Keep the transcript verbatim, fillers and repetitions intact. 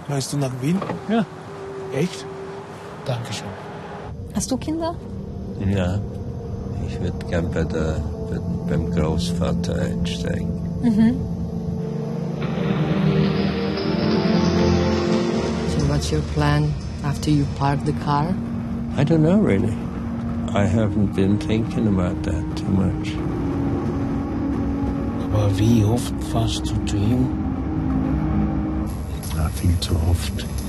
Reist du nach Wien? Ja. Echt? Dankeschön. Hast du Kinder? Ja, ich würde gern bei der, bei, beim Großvater einsteigen. Mhm. So what's your plan after you park the car? I don't know really. I haven't been thinking about that too much. Aber wie oft fährst du zu ihm? Ja, viel zu oft.